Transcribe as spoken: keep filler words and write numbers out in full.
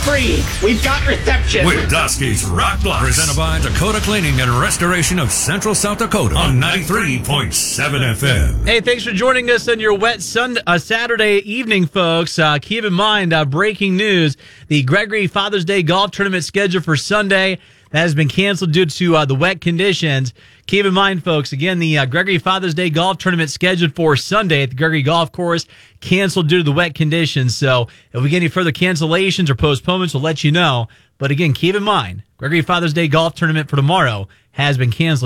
free. We've got reception. With Dusky's Rock Blocks. Presented by Dakota Cleaning and Restoration of Central South Dakota on ninety-three point seven F M. Hey, thanks for joining us on your wet Sunday, uh, Saturday evening, folks. Uh, keep in mind, uh, breaking news, the Gregory Father's Day Golf Tournament scheduled for Sunday that has been canceled due to uh, the wet conditions. Keep in mind, folks, again, the uh, Gregory Father's Day Golf Tournament scheduled for Sunday at the Gregory Golf Course canceled due to the wet conditions. So if we get any further cancellations or postponements, we'll let you know. But again, keep in mind, Gregory Father's Day Golf Tournament for tomorrow has been canceled.